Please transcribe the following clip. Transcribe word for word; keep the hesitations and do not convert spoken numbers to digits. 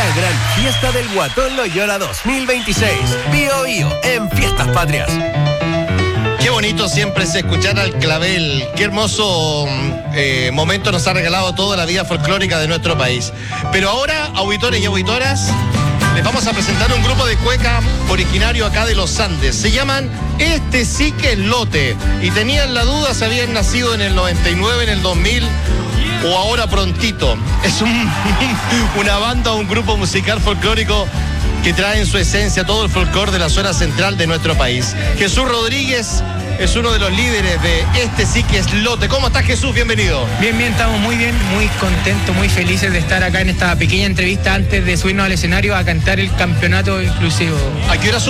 La gran fiesta del Guatón Loyola dos mil veintiséis. Bío Bío en Fiestas Patrias. Qué bonito siempre es escuchar al clavel. Qué hermoso eh, momento nos ha regalado toda la vida folclórica de nuestro país. Pero ahora, auditores y auditoras, les vamos a presentar un grupo de cueca originario acá de los Andes. Se llaman Este Sí Que Es Lote. Y tenían la duda si habían nacido en el noventa y nueve, en el dos mil o ahora prontito. Es un, una banda, un grupo musical folclórico que trae en su esencia todo el folclore de la zona central de nuestro país. Jesús Rodríguez es uno de los líderes de Este Sí Que Es Lote. ¿Cómo estás, Jesús? Bienvenido. Bien, bien, estamos muy bien, muy contentos, muy felices de estar acá en esta pequeña entrevista antes de subirnos al escenario a cantar el campeonato inclusivo. ¿A qué hora